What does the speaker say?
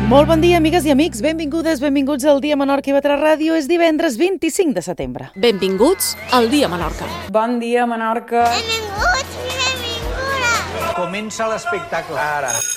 Molt bon dia, amigues i amics. Benvingudes, benvinguts al Dia Menorca i Batre Ràdio. És divendres 25 de setembre. Benvinguts al Dia Menorca. Bon dia, Menorca. Benvinguts i benvingudes. Comença l'espectacle ara.